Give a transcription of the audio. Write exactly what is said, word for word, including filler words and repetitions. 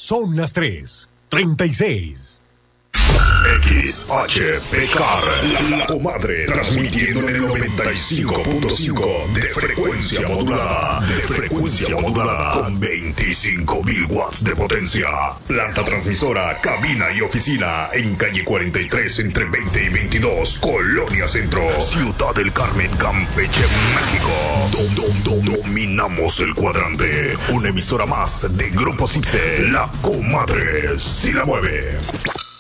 Son las tres treinta y seis. X H P K R, la comadre, transmitiendo en el noventa y cinco punto cinco de frecuencia modulada, de frecuencia modulada, con veinticinco mil watts de potencia. Planta transmisora, cabina y oficina, en calle cuarenta y tres, entre veinte y veintidós, Colonia Centro, Ciudad del Carmen, Campeche, México. Dom, dom, dom, dominamos el cuadrante. Una emisora más de Grupo Cipse, la comadre, si la mueve.